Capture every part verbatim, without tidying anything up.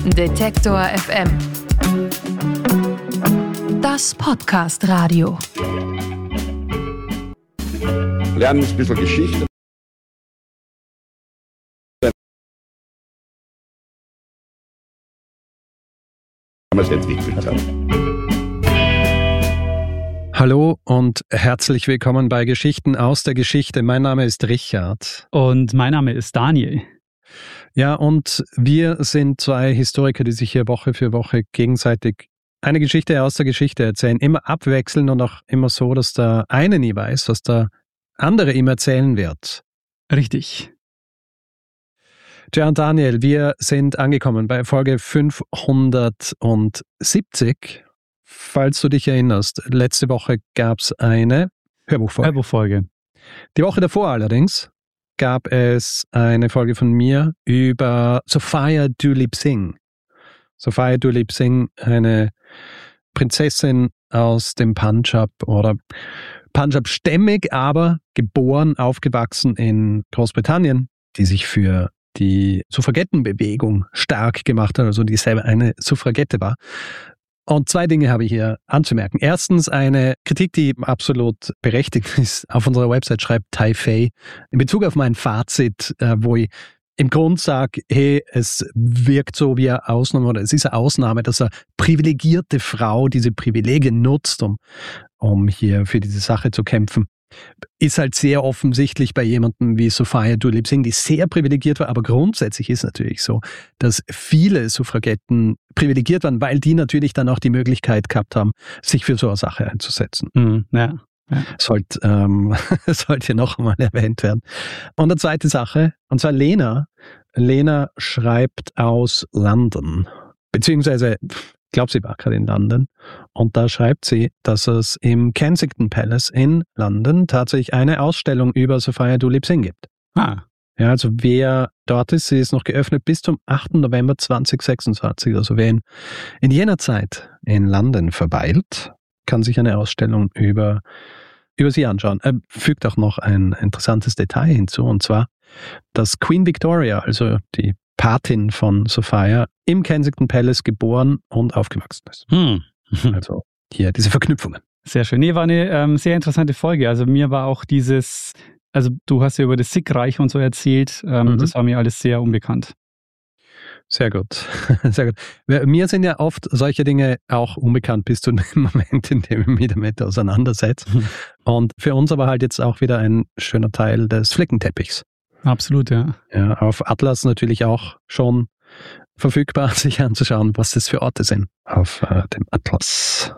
Detektor F M. Das Podcast-Radio. Lernen ein bisschen Geschichte. Was entwickelt hat. Hallo und herzlich willkommen bei Geschichten aus der Geschichte. Mein Name ist Richard. Und mein Name ist Daniel. Ja, und wir sind zwei Historiker, die sich hier Woche für Woche gegenseitig eine Geschichte aus der Geschichte erzählen. Immer abwechselnd und auch immer so, dass der eine nie weiß, was der andere ihm erzählen wird. Richtig. Tja, und Daniel, wir sind angekommen bei Folge fünfhundertsiebzig. Falls du dich erinnerst, letzte Woche gab es eine Hörbuchfolge. Hörbuchfolge. Die Woche davor allerdings gab es eine Folge von mir über Sophia Duleep Singh. Sophia Duleep Singh, eine Prinzessin aus dem Punjab oder Punjab-stämmig, aber geboren, aufgewachsen in Großbritannien, die sich für die Suffragettenbewegung stark gemacht hat, also die selber eine Suffragette war. Und zwei Dinge habe ich hier anzumerken. Erstens eine Kritik, die absolut berechtigt ist. Auf unserer Website schreibt Tai Fei in Bezug auf mein Fazit, wo ich im Grund sage, hey, es wirkt so wie eine Ausnahme oder es ist eine Ausnahme, dass eine privilegierte Frau diese Privilegien nutzt, um, um hier für diese Sache zu kämpfen. Ist halt sehr offensichtlich bei jemandem wie Sophia Duleep Singh, die sehr privilegiert war, aber grundsätzlich ist natürlich so, dass viele Suffragetten privilegiert waren, weil die natürlich dann auch die Möglichkeit gehabt haben, sich für so eine Sache einzusetzen. Mhm, ja, ja. Sollte, ähm, sollte hier noch einmal erwähnt werden. Und eine zweite Sache, und zwar Lena. Lena schreibt aus London, beziehungsweise ich glaube, sie war gerade in London und da schreibt sie, dass es im Kensington Palace in London tatsächlich eine Ausstellung über Sophia Duleep Singh gibt. Ah. Ja, also wer dort ist, sie ist noch geöffnet bis zum achten November zweitausendsechsundzwanzig. Also wer in, in jener Zeit in London verweilt, kann sich eine Ausstellung über, über sie anschauen. Er fügt auch noch ein interessantes Detail hinzu, und zwar, dass Queen Victoria, also die Patin von Sophia, im Kensington Palace geboren und aufgewachsen ist. Hm. Also hier diese Verknüpfungen. Sehr schön. Nee, war eine ähm, sehr interessante Folge. Also mir war auch dieses, also du hast ja über das Sikh-Reich und so erzählt, ähm, mhm. das war mir alles sehr unbekannt. Sehr gut, sehr gut. Mir sind ja oft solche Dinge auch unbekannt bis zu dem Moment, in dem ich mich damit auseinandersetze. Mhm. Und für uns aber halt jetzt auch wieder ein schöner Teil des Flickenteppichs. Absolut, ja. Ja, auf Atlas natürlich auch schon verfügbar, sich anzuschauen, was das für Orte sind auf äh, dem Atlas.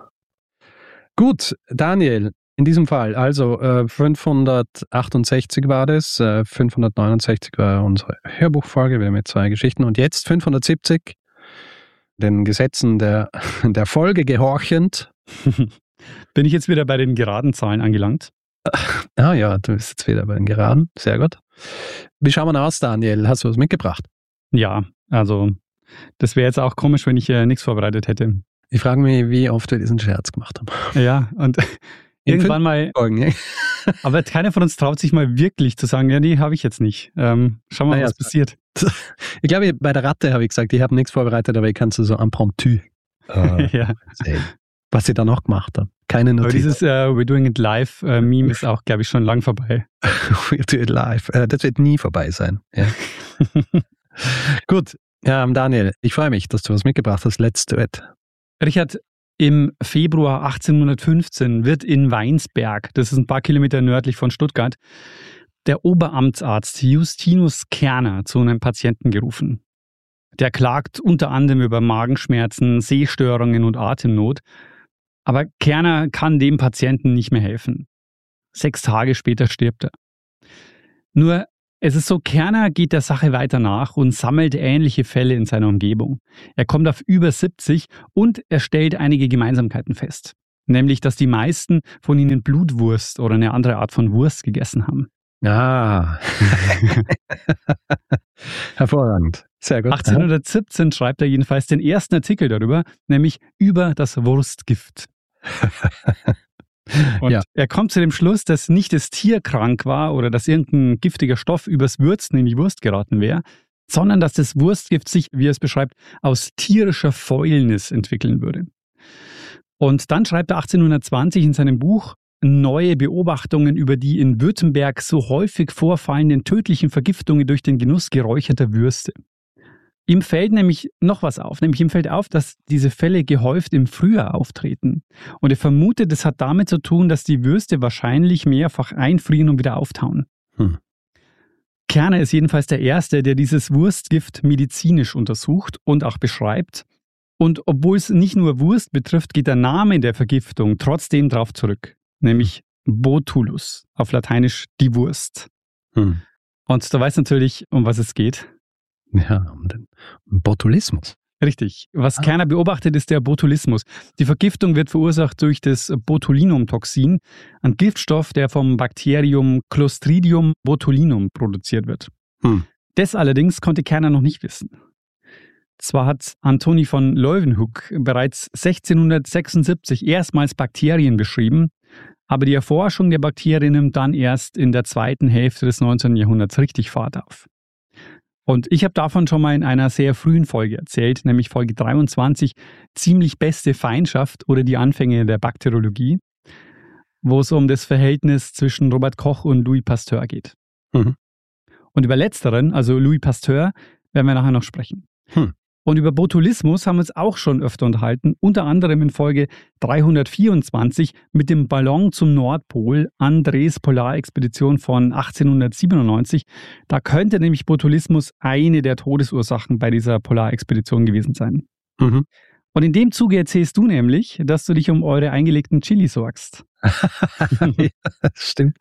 Gut, Daniel, in diesem Fall, also äh, fünfhundertachtundsechzig war das, äh, fünfhundertneunundsechzig war unsere Hörbuchfolge, wir haben jetzt zwei Geschichten und jetzt fünfhundertsiebzig, den Gesetzen der, der Folge gehorchend. Bin ich jetzt wieder bei den geraden Zahlen angelangt? Ah ja, du bist jetzt wieder bei den Geraden. Sehr gut. Wie schauen wir aus, Daniel? Hast du was mitgebracht? Ja, also das wäre jetzt auch komisch, wenn ich äh, nichts vorbereitet hätte. Ich frage mich, wie oft wir diesen Scherz gemacht haben. Ja, und irgendwann mal... Folgen, ja. Aber keiner von uns traut sich mal wirklich zu sagen, ja, nee, habe ich jetzt nicht. Ähm, schauen wir mal, naja, was passiert. Ich glaube, bei der Ratte habe ich gesagt, ich habe nichts vorbereitet, aber ich kann es so impromptu äh, ja. sehen, was ich dann auch gemacht habe. Keine Notiz. Aber dieses uh, We're Doing It Live uh, Meme ist auch, glaube ich, schon lang vorbei. We're Doing It Live. Äh, das wird nie vorbei sein. Ja. Gut, ja, Daniel, ich freue mich, dass du was mitgebracht hast. Let's do it. Richard, im Februar achtzehnhundertfünfzehn wird in Weinsberg, das ist ein paar Kilometer nördlich von Stuttgart, der Oberamtsarzt Justinus Kerner zu einem Patienten gerufen. Der klagt unter anderem über Magenschmerzen, Sehstörungen und Atemnot. Aber Kerner kann dem Patienten nicht mehr helfen. Sechs Tage später stirbt er. Nur, es ist so, Kerner geht der Sache weiter nach und sammelt ähnliche Fälle in seiner Umgebung. Er kommt auf über siebzig und er stellt einige Gemeinsamkeiten fest. Nämlich, dass die meisten von ihnen Blutwurst oder eine andere Art von Wurst gegessen haben. Ah, hervorragend. Sehr gut. achtzehnhundertsiebzehn schreibt er jedenfalls den ersten Artikel darüber, nämlich über das Wurstgift. Und ja. Er kommt zu dem Schluss, dass nicht das Tier krank war oder dass irgendein giftiger Stoff übers Würzen in die Wurst geraten wäre, sondern dass das Wurstgift sich, wie er es beschreibt, aus tierischer Fäulnis entwickeln würde. Und dann schreibt er achtzehnhundertzwanzig in seinem Buch neue Beobachtungen über die in Württemberg so häufig vorfallenden tödlichen Vergiftungen durch den Genuss geräucherter Würste. Ihm fällt nämlich noch was auf, nämlich ihm fällt auf, dass diese Fälle gehäuft im Frühjahr auftreten. Und er vermutet, das hat damit zu tun, dass die Würste wahrscheinlich mehrfach einfrieren und wieder auftauen. Hm. Kerner ist jedenfalls der Erste, der dieses Wurstgift medizinisch untersucht und auch beschreibt. Und obwohl es nicht nur Wurst betrifft, geht der Name der Vergiftung trotzdem darauf zurück, nämlich Botulus, auf Lateinisch die Wurst. Hm. Und da weiß natürlich, um was es geht. Ja, um den Botulismus. Richtig. Was ah. Kerner beobachtet, ist der Botulismus. Die Vergiftung wird verursacht durch das Botulinumtoxin, ein Giftstoff, der vom Bakterium Clostridium botulinum produziert wird. Hm. Das allerdings konnte Kerner noch nicht wissen. Zwar hat Antoni von Leeuwenhoek bereits sechzehnhundertsechsundsiebzig erstmals Bakterien beschrieben, aber die Erforschung der Bakterien nimmt dann erst in der zweiten Hälfte des neunzehnten Jahrhunderts richtig Fahrt auf. Und ich habe davon schon mal in einer sehr frühen Folge erzählt, nämlich Folge dreiundzwanzig, ziemlich beste Feindschaft oder die Anfänge der Bakteriologie, wo es um das Verhältnis zwischen Robert Koch und Louis Pasteur geht. Mhm. Und über letzteren, also Louis Pasteur, werden wir nachher noch sprechen. Hm. Und über Botulismus haben wir uns auch schon öfter unterhalten, unter anderem in Folge dreihundertvierundzwanzig mit dem Ballon zum Nordpol, Andres Polarexpedition von achtzehnhundertsiebenundneunzig. Da könnte nämlich Botulismus eine der Todesursachen bei dieser Polarexpedition gewesen sein. Mhm. Und in dem Zuge erzählst du nämlich, dass du dich um eure eingelegten Chili sorgst. Ja, stimmt.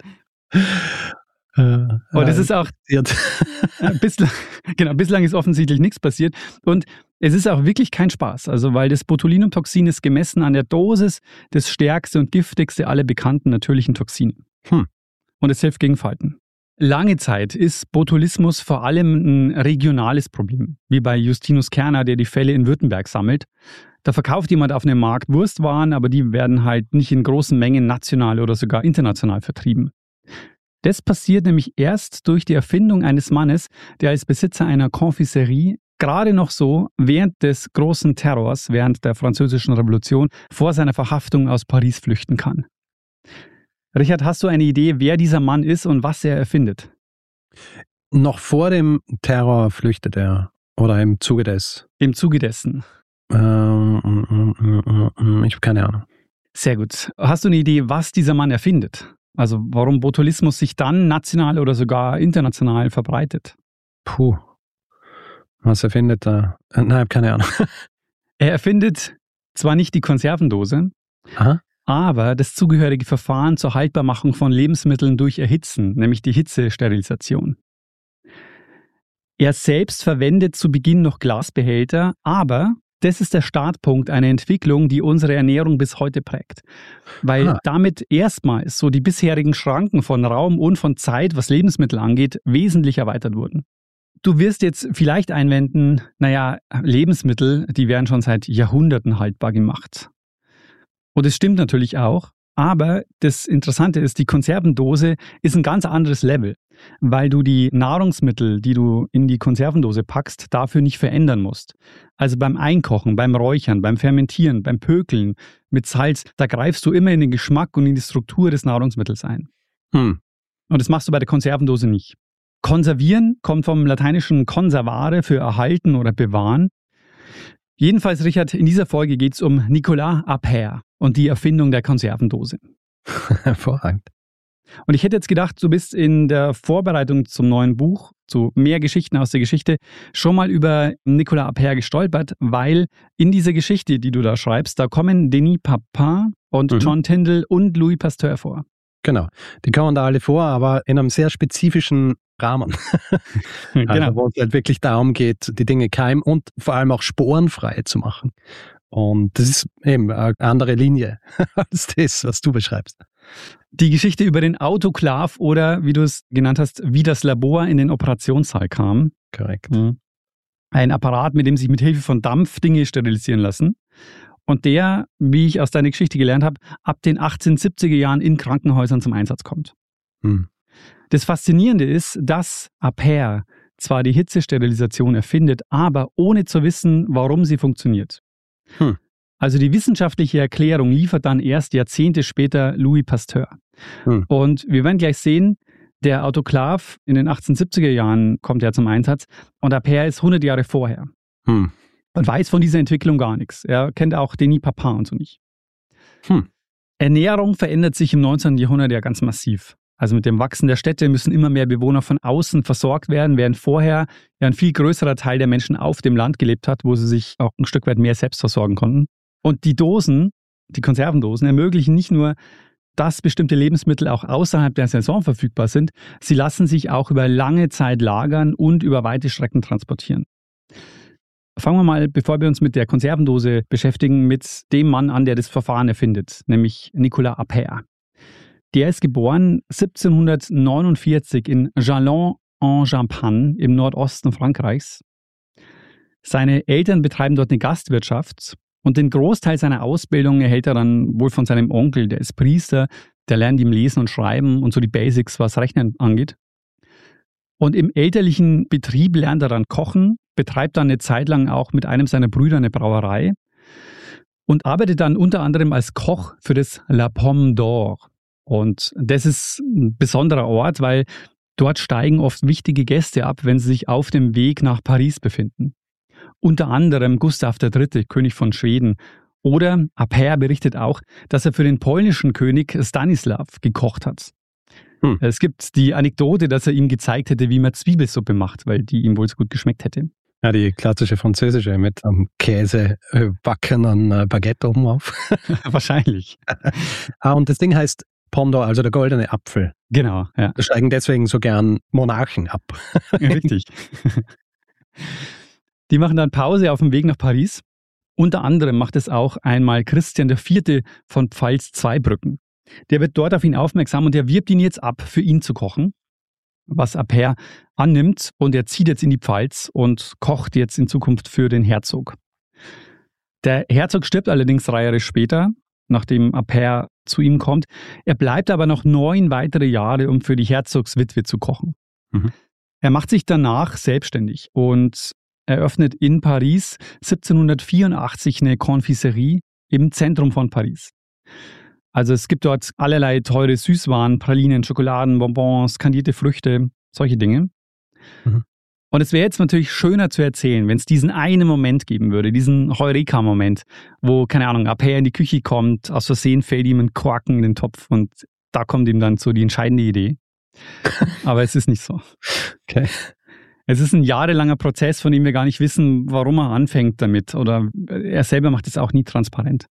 Und es ist auch, bislang, genau, bislang ist offensichtlich nichts passiert und es ist auch wirklich kein Spaß, also weil das Botulinumtoxin ist gemessen an der Dosis das stärkste und giftigste aller bekannten natürlichen Toxine. Hm. Und es hilft gegen Falten. Lange Zeit ist Botulismus vor allem ein regionales Problem, wie bei Justinus Kerner, der die Fälle in Württemberg sammelt. Da verkauft jemand auf einem Markt Wurstwaren, aber die werden halt nicht in großen Mengen national oder sogar international vertrieben. Das passiert nämlich erst durch die Erfindung eines Mannes, der als Besitzer einer Confiserie gerade noch so während des großen Terrors, während der Französischen Revolution, vor seiner Verhaftung aus Paris flüchten kann. Richard, hast du eine Idee, wer dieser Mann ist und was er erfindet? Noch vor dem Terror flüchtet er oder im Zuge des? Im Zuge dessen. Ähm, ich habe keine Ahnung. Sehr gut. Hast du eine Idee, was dieser Mann erfindet? Also warum Botulismus sich dann national oder sogar international verbreitet? Puh. Was erfindet er? Nein, ich habe keine Ahnung. Er erfindet zwar nicht die Konservendose, Aha. aber das zugehörige Verfahren zur Haltbarmachung von Lebensmitteln durch Erhitzen, nämlich die Hitzesterilisation. Er selbst verwendet zu Beginn noch Glasbehälter, aber das ist der Startpunkt einer Entwicklung, die unsere Ernährung bis heute prägt. Weil ah. damit erstmals so die bisherigen Schranken von Raum und von Zeit, was Lebensmittel angeht, wesentlich erweitert wurden. Du wirst jetzt vielleicht einwenden, naja, Lebensmittel, die werden schon seit Jahrhunderten haltbar gemacht. Und es stimmt natürlich auch, aber das Interessante ist, die Konservendose ist ein ganz anderes Level, weil du die Nahrungsmittel, die du in die Konservendose packst, dafür nicht verändern musst. Also beim Einkochen, beim Räuchern, beim Fermentieren, beim Pökeln mit Salz, da greifst du immer in den Geschmack und in die Struktur des Nahrungsmittels ein. Hm. Und das machst du bei der Konservendose nicht. Konservieren kommt vom lateinischen conservare für erhalten oder bewahren. Jedenfalls, Richard, in dieser Folge geht es um Nicolas Appert und die Erfindung der Konservendose. Hervorragend. Und ich hätte jetzt gedacht, du bist in der Vorbereitung zum neuen Buch, zu mehr Geschichten aus der Geschichte, schon mal über Nicolas Appert gestolpert, weil in dieser Geschichte, die du da schreibst, da kommen Denis Papin und mhm. John Tyndall und Louis Pasteur vor. Genau, die kommen da alle vor, aber in einem sehr spezifischen Rahmen. Genau. Also, wo es halt wirklich darum geht, die Dinge keim- und vor allem auch sporenfrei zu machen. Und das ist eben eine andere Linie als das, was du beschreibst. Die Geschichte über den Autoklav oder, wie du es genannt hast, wie das Labor in den Operationssaal kam. Korrekt. Ein Apparat, mit dem sich mit Hilfe von Dampf Dinge sterilisieren lassen. Und der, wie ich aus deiner Geschichte gelernt habe, ab den achtzehnhundertsiebziger Jahren in Krankenhäusern zum Einsatz kommt. Hm. Das Faszinierende ist, dass Appert zwar die Hitzesterilisation erfindet, aber ohne zu wissen, warum sie funktioniert. Hm. Also die wissenschaftliche Erklärung liefert dann erst Jahrzehnte später Louis Pasteur. Hm. Und wir werden gleich sehen, der Autoklav in den achtzehnhundertsiebziger Jahren kommt ja zum Einsatz und Aper ist hundert Jahre vorher. Hm. Und weiß von dieser Entwicklung gar nichts. Er kennt auch Denis Papin und so nicht. Hm. Ernährung verändert sich im neunzehnten Jahrhundert ja ganz massiv. Also mit dem Wachsen der Städte müssen immer mehr Bewohner von außen versorgt werden, während vorher ja ein viel größerer Teil der Menschen auf dem Land gelebt hat, wo sie sich auch ein Stück weit mehr selbst versorgen konnten. Und die Dosen, die Konservendosen, ermöglichen nicht nur, dass bestimmte Lebensmittel auch außerhalb der Saison verfügbar sind, sie lassen sich auch über lange Zeit lagern und über weite Strecken transportieren. Fangen wir mal, bevor wir uns mit der Konservendose beschäftigen, mit dem Mann an, der das Verfahren erfindet, nämlich Nicolas Aper. Der ist geboren siebzehnhundertneunundvierzig in Châlons-en-Champagne im Nordosten Frankreichs. Seine Eltern betreiben dort eine Gastwirtschaft und den Großteil seiner Ausbildung erhält er dann wohl von seinem Onkel, der ist Priester, der lernt ihm lesen und schreiben und so die Basics, was Rechnen angeht. Und im elterlichen Betrieb lernt er dann kochen, betreibt dann eine Zeit lang auch mit einem seiner Brüder eine Brauerei und arbeitet dann unter anderem als Koch für das La Pomme d'Or. Und das ist ein besonderer Ort, weil dort steigen oft wichtige Gäste ab, wenn sie sich auf dem Weg nach Paris befinden. Unter anderem Gustav der Dritte, König von Schweden. Oder Aper berichtet auch, dass er für den polnischen König Stanislav gekocht hat. Hm. Es gibt die Anekdote, dass er ihm gezeigt hätte, wie man Zwiebelsuppe macht, weil die ihm wohl so gut geschmeckt hätte. Ja, die klassische französische mit am Käse äh, backenen äh, Baguette oben auf. Wahrscheinlich. Ah, und das Ding heißt Pomme d'Or, also der goldene Apfel. Genau, ja. Da steigen deswegen so gern Monarchen ab. Richtig. Die machen dann Pause auf dem Weg nach Paris. Unter anderem macht es auch einmal Christian der Vierte von Pfalz-Zweibrücken. Der wird dort auf ihn aufmerksam und der wirbt ihn jetzt ab, für ihn zu kochen, was Aper annimmt, und er zieht jetzt in die Pfalz und kocht jetzt in Zukunft für den Herzog. Der Herzog stirbt allerdings drei Jahre später, nachdem Aper zu ihm kommt. Er bleibt aber noch neun weitere Jahre, um für die Herzogswitwe zu kochen. Mhm. Er macht sich danach selbstständig und eröffnet in Paris siebzehnhundertvierundachtzig eine Confiserie im Zentrum von Paris. Also es gibt dort allerlei teure Süßwaren, Pralinen, Schokoladen, Bonbons, kandierte Früchte, solche Dinge. Mhm. Und es wäre jetzt natürlich schöner zu erzählen, wenn es diesen einen Moment geben würde, diesen Heureka-Moment, wo, keine Ahnung, Aper in die Küche kommt, aus Versehen fällt ihm ein Korken in den Topf und da kommt ihm dann so die entscheidende Idee. Aber es ist nicht so. Okay. Es ist ein jahrelanger Prozess, von dem wir gar nicht wissen, warum er anfängt damit. Oder er selber macht es auch nie transparent.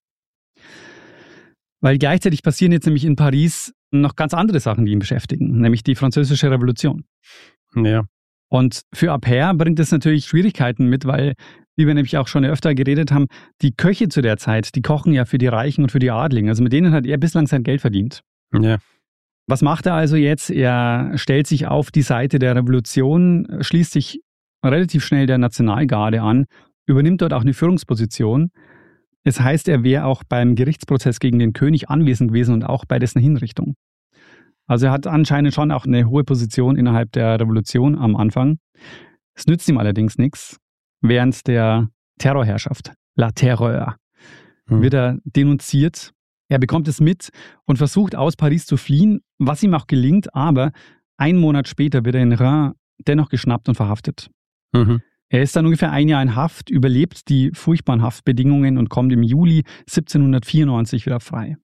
Weil gleichzeitig passieren jetzt nämlich in Paris noch ganz andere Sachen, die ihn beschäftigen, nämlich die Französische Revolution. Ja. Und für Aper bringt es natürlich Schwierigkeiten mit, weil, wie wir nämlich auch schon öfter geredet haben, die Köche zu der Zeit, die kochen ja für die Reichen und für die Adligen. Also mit denen hat er bislang sein Geld verdient. Ja. Was macht er also jetzt? Er stellt sich auf die Seite der Revolution, schließt sich relativ schnell der Nationalgarde an, übernimmt dort auch eine Führungsposition. Es heißt, er wäre auch beim Gerichtsprozess gegen den König anwesend gewesen und auch bei dessen Hinrichtung. Also er hat anscheinend schon auch eine hohe Position innerhalb der Revolution am Anfang. Es nützt ihm allerdings nichts. Während der Terrorherrschaft, La Terreur, hm. wird er denunziert. Er bekommt es mit und versucht aus Paris zu fliehen, was ihm auch gelingt, aber einen Monat später wird er in Reims dennoch geschnappt und verhaftet. Mhm. Er ist dann ungefähr ein Jahr in Haft, überlebt die furchtbaren Haftbedingungen und kommt im Juli siebzehnhundertvierundneunzig wieder frei.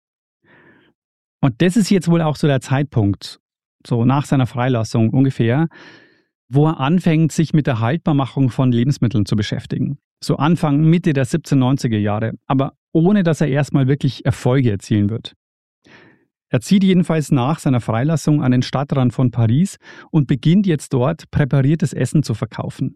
Und das ist jetzt wohl auch so der Zeitpunkt, so nach seiner Freilassung ungefähr, wo er anfängt, sich mit der Haltbarmachung von Lebensmitteln zu beschäftigen. So Anfang, Mitte der siebzehnhundertneunziger Jahre, aber ohne dass er erstmal wirklich Erfolge erzielen wird. Er zieht jedenfalls nach seiner Freilassung an den Stadtrand von Paris und beginnt jetzt dort präpariertes Essen zu verkaufen.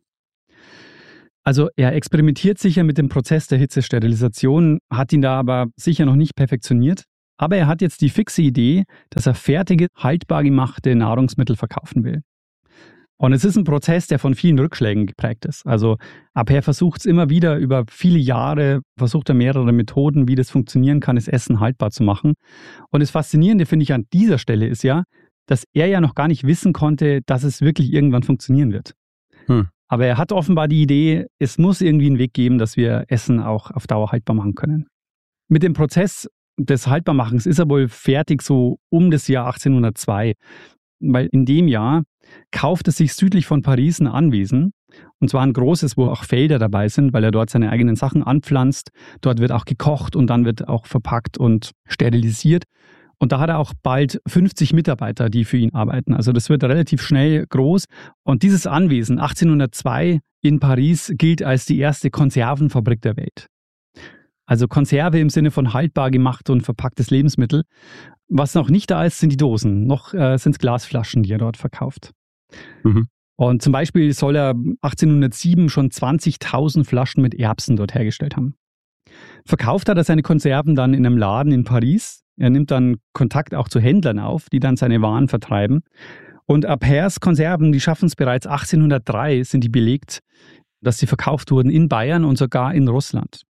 Also er experimentiert sicher mit dem Prozess der Hitzesterilisation, hat ihn da aber sicher noch nicht perfektioniert. Aber er hat jetzt die fixe Idee, dass er fertige, haltbar gemachte Nahrungsmittel verkaufen will. Und es ist ein Prozess, der von vielen Rückschlägen geprägt ist. Also Aper versucht es immer wieder, über viele Jahre versucht er mehrere Methoden, wie das funktionieren kann, das Essen haltbar zu machen. Und das Faszinierende, finde ich, an dieser Stelle ist ja, dass er ja noch gar nicht wissen konnte, dass es wirklich irgendwann funktionieren wird. Hm. Aber er hat offenbar die Idee, es muss irgendwie einen Weg geben, dass wir Essen auch auf Dauer haltbar machen können. Mit dem Prozess des Haltbarmachens ist er wohl fertig so um das Jahr achtzehnhundertzwei, weil in dem Jahr kauft er sich südlich von Paris ein Anwesen, und zwar ein großes, wo auch Felder dabei sind, weil er dort seine eigenen Sachen anpflanzt. Dort wird auch gekocht und dann wird auch verpackt und sterilisiert. Und da hat er auch bald fünfzig Mitarbeiter, die für ihn arbeiten. Also das wird relativ schnell groß. Und dieses Anwesen achtzehnhundertzwei in Paris gilt als die erste Konservenfabrik der Welt. Also Konserve im Sinne von haltbar gemacht und verpacktes Lebensmittel. Was noch nicht da ist, sind die Dosen. Noch äh, sind es Glasflaschen, die er dort verkauft. Mhm. Und zum Beispiel soll er achtzehnhundertsieben schon zwanzigtausend Flaschen mit Erbsen dort hergestellt haben. Verkauft hat er seine Konserven dann in einem Laden in Paris. Er nimmt dann Kontakt auch zu Händlern auf, die dann seine Waren vertreiben. Und Appers Konserven, die schaffen es bereits achtzehnhundertdrei, sind die belegt, dass sie verkauft wurden in Bayern und sogar in Russland.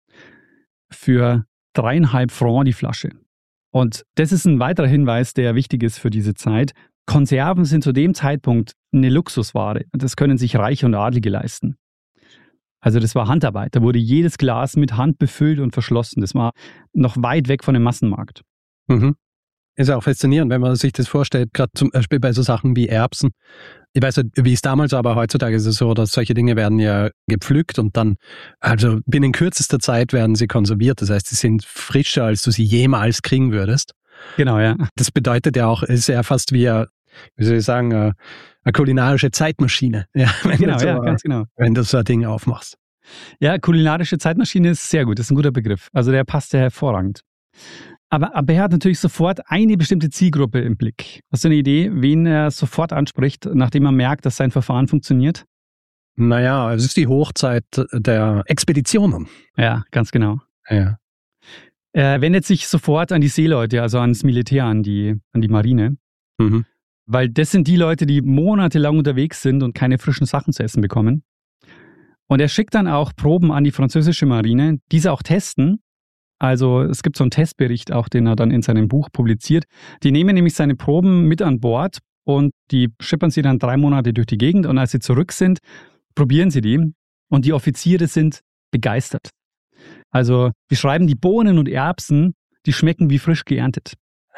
Für dreieinhalb Franc die Flasche. Und das ist ein weiterer Hinweis, der wichtig ist für diese Zeit. Konserven sind zu dem Zeitpunkt eine Luxusware. Das können sich Reiche und Adlige leisten. Also das war Handarbeit. Da wurde jedes Glas mit Hand befüllt und verschlossen. Das war noch weit weg von dem Massenmarkt. Mhm. Ist ja auch faszinierend, wenn man sich das vorstellt, gerade zum Beispiel bei so Sachen wie Erbsen. Ich weiß nicht, wie es damals war, aber heutzutage ist es so, dass solche Dinge werden ja gepflückt und dann, also binnen kürzester Zeit werden sie konserviert. Das heißt, sie sind frischer, als du sie jemals kriegen würdest. Genau, ja. Das bedeutet ja auch, es ist ja fast wie, eine, wie soll ich sagen, eine, eine kulinarische Zeitmaschine. Ja, wenn genau, du so, ja, ganz genau. Wenn du so ein Ding aufmachst. Ja, kulinarische Zeitmaschine ist sehr gut. Das ist ein guter Begriff. Also der passt ja hervorragend. Aber, aber er hat natürlich sofort eine bestimmte Zielgruppe im Blick. Hast du eine Idee, wen er sofort anspricht, nachdem er merkt, dass sein Verfahren funktioniert? Naja, es ist die Hochzeit der Expeditionen. Ja, ganz genau. Ja. Er wendet sich sofort an die Seeleute, also ans Militär, an die, an die Marine. Mhm. Weil das sind die Leute, die monatelang unterwegs sind und keine frischen Sachen zu essen bekommen. Und er schickt dann auch Proben an die französische Marine, diese auch testen. Also es gibt so einen Testbericht auch, den er dann in seinem Buch publiziert. Die nehmen nämlich seine Proben mit an Bord und die schippern sie dann drei Monate durch die Gegend. Und als sie zurück sind, probieren sie die. Und die Offiziere sind begeistert. Also wir schreiben, die Bohnen und Erbsen, die schmecken wie frisch geerntet.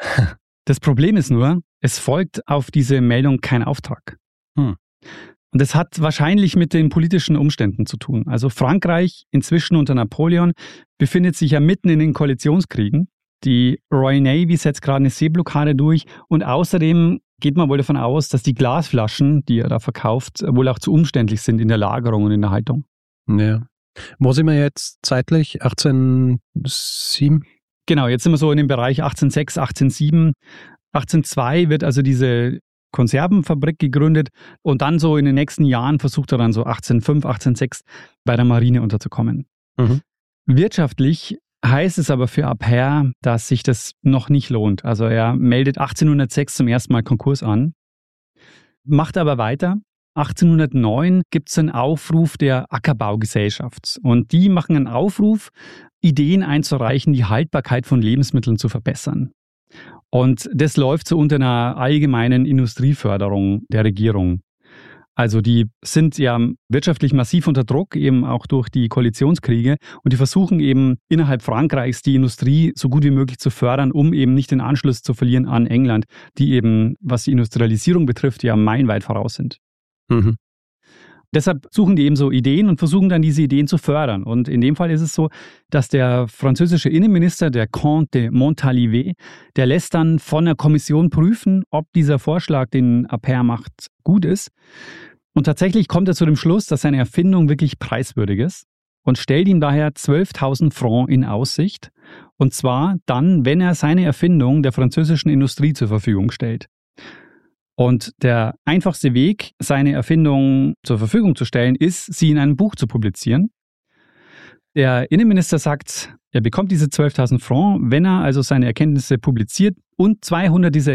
Das Problem ist nur, es folgt auf diese Meldung kein Auftrag. Hm. Und das hat wahrscheinlich mit den politischen Umständen zu tun. Also Frankreich, inzwischen unter Napoleon, befindet sich ja mitten in den Koalitionskriegen. Die Royal Navy setzt gerade eine Seeblockade durch und außerdem geht man wohl davon aus, dass die Glasflaschen, die er da verkauft, wohl auch zu umständlich sind in der Lagerung und in der Haltung. Ja. Wo sind wir jetzt zeitlich? achtzehnhundertsieben? Genau, jetzt sind wir so in dem Bereich achtzehnhundertsechs, achtzehnhundertsieben. achtzehnhundertzwei wird also diese Konservenfabrik gegründet und dann so in den nächsten Jahren versucht er dann so achtzehnhundertfünf, achtzehnhundertsechs bei der Marine unterzukommen. Mhm. Wirtschaftlich heißt es aber für Appert, dass sich das noch nicht lohnt. Also er meldet achtzehnhundertsechs zum ersten Mal Konkurs an, macht aber weiter. achtzehnhundertneun gibt es einen Aufruf der Ackerbaugesellschaft und die machen einen Aufruf, Ideen einzureichen, die Haltbarkeit von Lebensmitteln zu verbessern. Und das läuft so unter einer allgemeinen Industrieförderung der Regierung. Also die sind ja wirtschaftlich massiv unter Druck, eben auch durch die Koalitionskriege. Und die versuchen eben innerhalb Frankreichs die Industrie so gut wie möglich zu fördern, um eben nicht den Anschluss zu verlieren an England, die eben, was die Industrialisierung betrifft, ja meilenweit voraus sind. Mhm. Deshalb suchen die eben so Ideen und versuchen dann diese Ideen zu fördern. Und in dem Fall ist es so, dass der französische Innenminister, der Comte de Montalivet, der lässt dann von der Kommission prüfen, ob dieser Vorschlag, den Appert macht, gut ist. Und tatsächlich kommt er zu dem Schluss, dass seine Erfindung wirklich preiswürdig ist und stellt ihm daher zwölftausend Franc in Aussicht. Und zwar dann, wenn er seine Erfindung der französischen Industrie zur Verfügung stellt. Und der einfachste Weg, seine Erfindung zur Verfügung zu stellen, ist, sie in einem Buch zu publizieren. Der Innenminister sagt, er bekommt diese zwölftausend Franc, wenn er also seine Erkenntnisse publiziert und zweihundert dieser